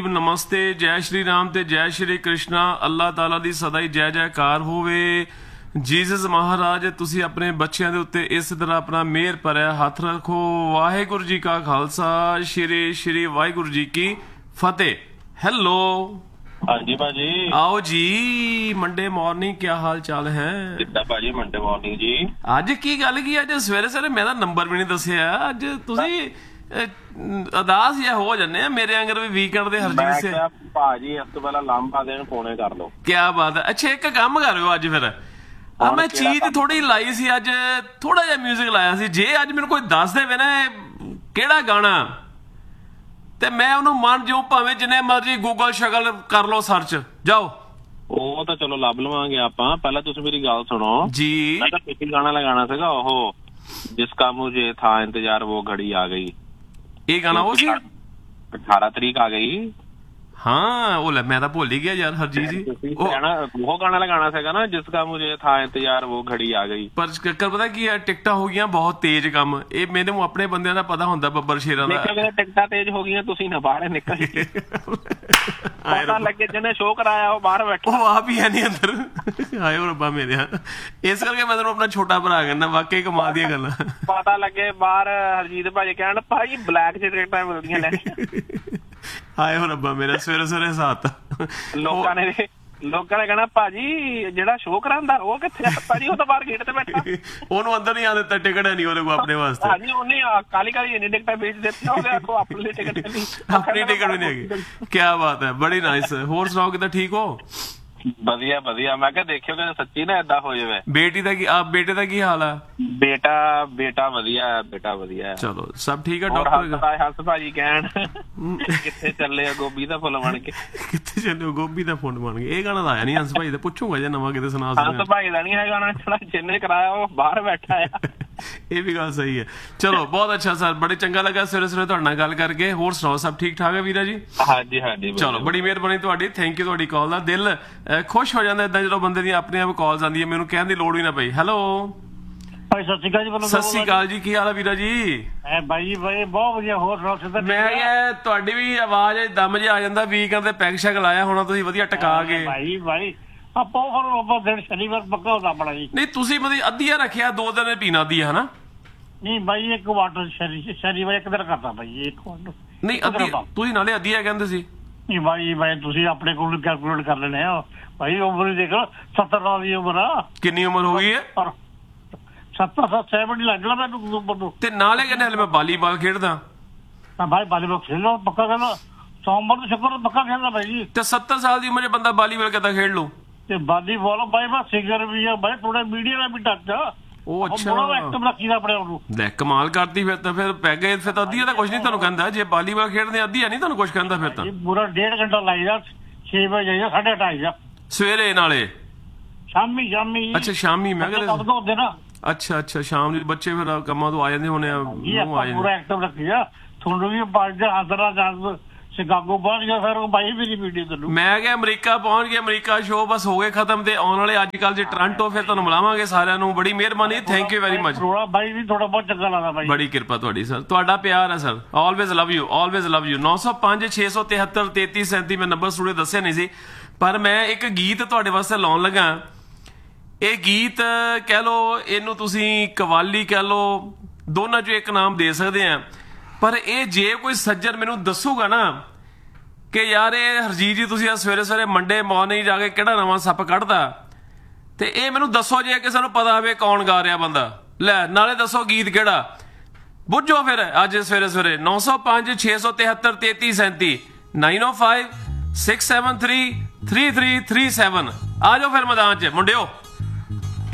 ਨਮਸਤੇ, ਜੈ ਸ਼੍ਰੀ ਰਾਮ ਤੇ ਜੈ ਸ਼੍ਰੀ ਕ੍ਰਿਸ਼ਨਾ। ਅੱਲਾਹ ਤਾਲਾ ਦੀ ਸਦਾ ਹੀ ਜੈ ਜੈਕਾਰ ਹੋਵੇ। ਜੀਸਸ ਮਹਾਰਾਜ, ਤੁਸੀਂ ਆਪਣੇ ਬੱਚਿਆਂ ਦੇ ਉੱਤੇ ਇਸ ਤਰ੍ਹਾਂ ਆਪਣਾ ਮਿਹਰ ਭਰਿਆ ਹੱਥ ਰੱਖੋ। ਵਾਹਿਗੁਰੂ ਜੀ ਕਾ ਖਾਲਸਾ, ਸ਼੍ਰੀ ਸ਼੍ਰੀ ਵਾਹਿਗੁਰੂ ਜੀ ਕੀ ਫਤਿਹ। ਹੈਲੋ, ਹਾਂਜੀ ਭਾਜੀ, ਆਓ ਜੀ। ਮੰਡੇ ਮਾਰਨਿੰਗ, ਕੀ ਹਾਲ ਚਾਲ ਹੈ? ਕਿੱਦਾਂ ਭਾਜੀ? ਮੰਡੇ ਮਾਰਨਿੰਗ ਜੀ। ਅੱਜ ਕੀ ਗੱਲ ਕੀ? ਅੱਜ ਸਵੇਰੇ ਸਵੇਰੇ ਮੇਰਾ ਨੰਬਰ ਵੀ ਨਹੀਂ ਦੱਸਿਆ। ਅੱਜ ਤੁਸੀਂ ਅਦਾਸ ਜਿਹਾ ਹੋ ਜਾਂਦੇ ਆ ਮੇਰੇ ਅੰਗਰ ਵੀ ਵੀਕਐਂਡ ਦੇ ਹਰਜੀਤ ਸਿੰਘ ਭਾਜੀ। ਇਸ ਤੋਂ ਪਹਿਲਾਂ ਲਾਂਭਾ ਦੇਣ ਪੋਣੇ ਕਰ ਲਓ। ਕੀ ਬਾਤ ਹੈ। ਅੱਛਾ, ਇੱਕ ਕੰਮ ਕਰਿਓ ਅੱਜ ਫਿਰ। ਮੈਂ ਚੀਜ਼ ਥੋੜੀ ਲਾਈ ਸੀ ਅੱਜ, ਥੋੜਾ ਜਿਹਾ ਮਿਊਜ਼ਿਕ ਲਾਇਆ ਸੀ। ਜੇ ਅੱਜ ਮੈਨੂੰ ਕੋਈ ਦੱਸ ਦੇਵੇ ਨਾ ਕਿਹੜਾ ਗਾਣਾ, ਤੇ ਮੈਂ ਉਹਨੂੰ ਮੰਨ ਜਾਊ, ਭਾਵੇਂ ਜਿੰਨੇ ਮਰਜ਼ੀ ਗੂਗਲ ਸ਼ਕਲ ਕਰ ਲਓ ਸਰਚ। ਜਾਓ, ਉਹ ਤਾਂ ਚਲੋ ਲੱਭ ਲਵਾਂਗੇ ਆਪਾਂ। ਪਹਿਲਾਂ ਤੁਸੀਂ ਮੇਰੀ ਗੱਲ ਸੁਣੋ ਜੀ। ਮੈਂ ਤਾਂ ਇੱਕ ਗਾਣਾ ਲਗਾਣਾ ਸੀਗਾ, ਉਹ ਜਿਸਕਾ ਮੁਝੇ ਥਾ ਇੰਤਜ਼ਾਰ ਉਹ ਘੜੀ ਆ ਗਈ। ਇਹ ਗਾਣਾ ਉਹ ਸੀ? 18 ਤਰੀਕ ਆ ਗਈ। ਹਾਂ, ਉਹ ਲੈ, ਮੈਂ ਤਾਂ ਭੁੱਲ ਹੀ ਗਿਆ ਯਾਰ ਹਰਜੀਤ ਜੀ। ਉਹ ਗਾਣਾ ਲਗਾਣਾ ਸੀਗਾ ਨਾ, ਜਿਸਕਾ ਮੁਝੇ ਥਾ ਇੰਤਜ਼ਾਰ ਉਹ ਘੜੀ ਆ ਗਈ। ਪਰ ਚੱਕਰ ਪਤਾ ਕੀ ਹੈ, ਟਿਕਟਾਂ ਹੋ ਗਈਆਂ ਬਹੁਤ ਤੇਜ਼ ਕੰਮ। ਇਹ ਮੈਨੂੰ ਆਪਣੇ ਬੰਦਿਆਂ ਦਾ ਪਤਾ ਹੁੰਦਾ, ਬੱਬਰ ਸ਼ੇਰਾਂ ਦਾ। ਟਿਕਟਾਂ ਤੇਜ਼ ਹੋ ਗਈਆਂ, ਤੁਸੀਂ ਨਾ ਬਾਹਰ ਨਿਕਲ ਪਤਾ ਲੱਗੇ ਜਿਹਨੇ ਸ਼ੋਅ ਕਰਾਇਆ ਉਹ ਬਾਹਰ ਬੈਠਾ, ਉਹ ਆਪ ਹੀ ਹੈ ਨਹੀਂ ਅੰਦਰ। ਆਏ ਹੋ ਰੱਬਾ ਮੇਰੇ। ਇਸ ਕਰਕੇ ਮੈਂ ਤੈਨੂੰ ਆਪਣਾ ਛੋਟਾ ਭਰਾ ਕਹਿੰਦਾ, ਵਾਕਈ ਕਮਾਲ ਦੀਆਂ ਗੱਲਾਂ। ਪਤਾ ਲੱਗੇ ਬਾਹਰ ਹਰਜੀਤ ਭਾਜੀ ਕਹਿਣ ਭਾਜੀ ਬਲੈਕ ਚ ਟਿਕਟਾਂ ਮਿਲਦੀਆਂ ਲੈ। ਆਏ ਹੋ ਰੱਬਾ ਮੇਰਾ, ਸਵੇਰੇ ਸਵੇਰੇ ਸਾਥ। ਲੋਕਾਂ ਨੇ ਕਹਿਣਾ ਭਾਜੀ ਜਿਹੜਾ ਸ਼ੋਅ ਕਰਾਂਦਾ ਉਹ ਕਿੱਥੇ ਆ ਭਾਜੀ? ਉਹ ਤਾਂ ਬਾਹਰ ਗੇਟ ਤੇ ਬੈਠਾ। ਉਹਨੂੰ ਅੰਦਰ ਨਹੀਂ ਆ ਦਿੱਤਾ, ਟਿਕਟ ਹੈ ਨਹੀਂ ਉਹਦੇ ਕੋਲ ਆਪਣੇ ਵਾਸਤੇ। ਭਾਜੀ ਉਹਨੇ ਕਾਲੀ ਕਾਲੀ ਇੰਨੀ ਟਿਕਟਾਂ ਵੇਚ ਦਿੱਤੀਆਂ, ਉਹਦੇ ਆਖੋ ਆਪਣੀ ਟਿਕਟ ਨਹੀਂ, ਆਪਣੀ ਟਿਕਟ ਵੀ ਨਹੀਂ ਹੈਗੀ। ਕੀ ਬਾਤ ਹੈ, ਬੜੀ ਨਾਈਸ। ਹੋਰ ਸੁਣਾਓ, ਕਿੱਦਾਂ? ਠੀਕ ਹੋ? ਵਧੀਆ ਵਧੀਆ। ਮੈਂ ਕਿਹਾ ਦੇਖਿਓ ਕਿ ਸੱਚੀ ਨਾ ਏਦਾਂ ਹੋ ਜਾਵੇ। ਬੇਟੀ ਦਾ ਕੀ, ਬੇਟੇ ਦਾ ਕੀ ਹਾਲ ਆ? ਬੇਟਾ ਵਧੀਆ ਹੈ, ਬੇਟਾ ਵਧੀਆ। ਚਲੋ ਸਭ ਠੀਕ ਹੈ। ਡਾਕਟਰ ਹੱਸ ਭਾਜੀ ਕਹਿਣ ਕਿੱਥੇ ਚੱਲੇ ਆ ਗੋਭੀ ਦਾ ਫੁੱਲ ਬਣ ਕੇ? ਕਿੱਥੇ ਚੱਲੇ ਹੋ ਗੋਭੀ ਦਾ ਫੁੱਲ ਬਣ ਕੇ? ਇਹ ਗਾਣਾ ਤਾਂ ਆਇਆ ਨਹੀਂ ਹੰਸ ਭਾਈ ਦਾ, ਪੁੱਛੂਗਾ ਜੇ ਨਵਾਂ ਕਿਤੇ ਸੁਣਾ। ਹੰਸ ਭਾਈ ਦਾ ਨਹੀਂ ਹੈ ਗਾਣਾ, ਜਿਹੜਾ ਜਿੰਨੇ ਕਰਾਇਆ ਉਹ ਬਾਹਰ ਬੈਠਾ ਆ। ਇਹ ਵੀ ਗੱਲ ਸਹੀ ਹੈ। ਚਲੋ ਬਹੁਤ ਅੱਛਾ ਸਰ, ਬੜੇ ਚੰਗਾ ਲੱਗਾ ਸਵੇਰੇ ਸਵੇਰੇ ਤੁਹਾਡੇ ਨਾਲ ਗੱਲ ਕਰਕੇ। ਹੋਰ ਸੁਣਾਓ, ਸਭ ਠੀਕ ਠਾਕ ਹੈ ਵੀਰਾ ਜੀ? ਹਾਂਜੀ ਹਾਂਜੀ। ਚਲੋ, ਬੜੀ ਮਿਹਰਬਾਨੀ ਤੁਹਾਡੀ, ਥੈਂਕ ਯੂ ਤੁਹਾਡੀ ਕਾਲ ਦਾ। ਦਿਲ ਖੁਸ਼ ਹੋ ਜਾਂਦਾ ਏਦਾਂ ਜਦੋਂ ਬੰਦੇ ਦੀ ਆਪਣੇ ਆਪ ਕਾਲਸ ਆਉਂਦੀ ਹੈ, ਮੈਨੂੰ ਕਹਿਣ ਦੀ ਲੋੜ ਵੀ ਨਾ ਪਈ। ਹੈਲੋ ਭਾਈ, ਸਤਿ ਸ਼੍ਰੀ ਅਕਾਲ ਜੀ। ਸਤਿ ਸ਼੍ਰੀ ਅਕਾਲ ਜੀ, ਕੀ ਹਾਲ ਹੈ ਵੀਰਾ ਜੀ? ਬਾਈ ਜੀ ਬਾਈ ਬਹੁਤ ਵਧੀਆ। ਹੋਰ ਸੁਣਾਓ ਸਿੱਧਾ? ਮੈਂ ਤੁਹਾਡੀ ਵੀ ਆਵਾਜ਼ ਦਮ ਜਿਹਾ ਆ ਜਾਂਦਾ। ਵੀਕਐਂਡ ਤੇ ਪੈਗ ਸ਼ੈਗ ਲਾਇਆ ਹੋਣਾ ਤੁਸੀਂ ਵਧੀਆ ਟਕਾ ਕੇ। ਭਾਈ ਆਪਾਂ ਦਿਨ ਸ਼ਨੀਵਾਰ ਪੱਕਾ ਹੁੰਦਾ ਆਪਣਾ ਜੀ। ਨਹੀਂ, ਤੁਸੀਂ ਮਤਲਬ ਅੱਧੀਆ ਰੱਖਿਆ, 2 ਦਿਨ ਪੀਣਾ ਅੱਧੀ ਹੈ ਨਾ? ਨਹੀਂ ਬਾਈ, ਇੱਕ ਵਾਟਰ ਸ਼ਨੀਵਾਰ ਇੱਕ ਦਿਨ ਕਰਦਾ ਬਾਈ, ਇੱਕ ਵਾਟਰ। ਨਹੀਂ, ਅੱਧੀ ਤੁਸੀਂ ਨਾਲੇ ਅੱਧੀਆ ਕਹਿੰਦੇ ਸੀ। ਨਹੀਂ ਬਾਈ ਤੁਸੀਂ ਆਪਣੇ ਕੋਲ ਕੈਲਕੂਲੇਟ ਕਰ ਲੈਣੇ ਆ ਭਾਈ। ਉਮਰ ਹੀ ਦੇਖ ਲਓ, 70 ਸਾਲ ਦੀ ਉਮਰ ਆ। ਕਿੰਨੀ ਉਮਰ ਹੋ ਗਈ ਹੈ? 70 ਲੱਗਣਾ ਮੈਨੂੰ। ਤੇ ਨਾਲੇ ਕਹਿੰਦੇ ਹਲੇ ਮੈਂ ਵਾਲੀਬਾਲ ਖੇਡਦਾ। ਭਾਈ ਵਾਲੀਬਾਲ ਖੇਡ ਲਓ ਪੱਕਾ, ਕਹਿੰਦਾ ਸੋਮਵਾਰ ਤੋਂ ਸ਼ੁੱਕਰ ਪੱਕਾ ਖੇਡਦਾ ਬਾਈ ਜੀ। ਤੇ 70 ਸਾਲ ਦੀ ਉਮਰ 'ਚ ਬੰਦਾ ਵਾਲੀਬਾਲ ਕਿੱਦਾਂ ਖੇਡ ਲੂ? ਤੇ ਵਾਲੀਬਾਲ ਬਾਈ ਮੈਂ ਸਿਗਰ ਵੀ ਆ ਬਾਈ, ਥੋੜਾ ਮੀਡੀਆ ਦਾ ਵੀ ਟੱਚ ਆ। ਉਹ ਅੱਛਾ, ਐਕਟਿਵ ਰੱਖੀਦਾ ਆਪਣੇ ਆਪ ਨੂੰ। ਲੈ ਕਮਾਲ ਕਰਤੀ ਫਿਰ ਤਾਂ। ਫਿਰ ਪੈ ਗਏ ਫਿਰ ਤਾਂ ਅੱਧੀਆ ਤਾਂ ਕੁਝ ਨਹੀਂ ਤੁਹਾਨੂੰ ਕਹਿੰਦਾ। ਜੇ ਵਾਲੀਬਾਲ ਖੇਡਦੇ ਅੱਧੀਆ ਨਹੀਂ ਤੁਹਾਨੂੰ ਕੁਝ ਕਹਿੰਦਾ ਫਿਰ ਤਾਂ। ਪੂਰਾ 1.5 ਘੰਟਾ ਲਾਈਦਾ, 6 ਵਜੇ ਜਾਈਦਾ, 8:30 ਦਾ ਸਵੇਰੇ ਨਾਲੇ ਸ਼ਾਮੀ। ਅੱਛਾ ਸ਼ਾਮੀ, ਮੈਂ ਕਹਿੰਦਾ ਹੁੰਦੇ ਨਾ। ਅੱਛਾ ਸ਼ਾਮ ਨੂੰ ਬੱਚੇ ਫਿਰ ਕੰਮਾਂ ਤੋਂ ਆ ਜਾਂਦੇ ਹੋਣੇ ਆ। ਪੂਰਾ ਐਕਟਿਵ ਰੱਖੀਦਾ। ਤੁਹਾਨੂੰ ਵੀ ਹਾਜ਼ਰ ਸ਼ਿਕਾਗੋ ਪਹੁੰਚ ਗਿਆ, ਫਿਰ ਉਹ ਬਾਈ ਵੀ ਨਹੀਂ ਵੀਡੀਓ ਤੁਹਾਨੂੰ। ਮੈਂ ਕਿਹਾ ਅਮਰੀਕਾ ਪਹੁੰਚ ਗਿਆ, ਅਮਰੀਕਾ ਸ਼ੋਅ ਬਸ ਹੋ ਗਏ ਖਤਮ। ਤੇ ਆਉਣ ਵਾਲੇ ਅੱਜ ਕੱਲ ਜੇ ਟੋਰਾਂਟੋ, ਫਿਰ ਤੁਹਾਨੂੰ ਮਿਲਾਵਾਂਗੇ ਸਾਰਿਆਂ ਨੂੰ। ਬੜੀ ਮਿਹਰਬਾਨੀ, ਥੈਂਕ ਯੂ ਵੈਰੀ ਮਚ। ਬਾਈ ਵੀ ਥੋੜਾ ਬਹੁਤ ਚੰਗਾ ਲੱਗਦਾ ਬਾਈ। ਬੜੀ ਕਿਰਪਾ ਤੁਹਾਡੀ ਸਰ, ਤੁਹਾਡਾ ਪਿਆਰ ਹੈ sir. Always love you, always love you. 905 673 3337 ਮੈਂ ਨੰਬਰ ਸਟੂਡੀਓ ਦੱਸਿਆ ਨਹੀਂ ਸੀ, ਪਰ ਮੈਂ ਇੱਕ ਗੀਤ ਤੁਹਾਡੇ ਵਾਸਤੇ ਲਾਉਣ ਲੱਗਾ। ਇਹ ਗੀਤ ਕਹਿ ਲੋ, ਇਹਨੂੰ ਤੁਸੀਂ ਕਵਾਲੀ ਕਹਿ ਲੋ, ਦੋਨਾਂ ਚੋਂ ਇੱਕ ਨਾਮ ਦੇ ਸਕਦੇ ਆ। ਪਰ ਇਹ ਜੇ ਕੋਈ ਸੱਜਣ ਮੈਨੂੰ ਦੱਸੂਗਾ ਨਾ ਕਿ ਯਾਰ ਇਹ ਹਰਜੀਤ ਜੀ ਤੁਸੀਂ ਸਵੇਰੇ ਸਵੇਰੇ ਮੰਡੇ ਮਾਰਨਿੰਗ ਜਾ ਕੇ ਕਿਹੜਾ ਨਵਾਂ ਸੱਪ ਕੱਢਦਾ, ਤੇ ਇਹ ਮੈਨੂੰ ਦੱਸੋ ਜੇ ਕਿਸੇ ਨੂੰ ਪਤਾ ਹੋਵੇ ਕੌਣ ਗਾ ਰਿਹਾ ਬੰਦਾ। ਲੈ ਨਾਲੇ ਦੱਸੋ ਗੀਤ ਕਿਹੜਾ, ਬੁੱਝੋ ਫਿਰ ਅੱਜ ਸਵੇਰੇ ਸਵੇਰੇ। 905 673 3337 905 673 3337। ਆ ਜਾਓ ਫਿਰ ਮੈਦਾਨ 'ਚ ਮੁੰਡਿਓ।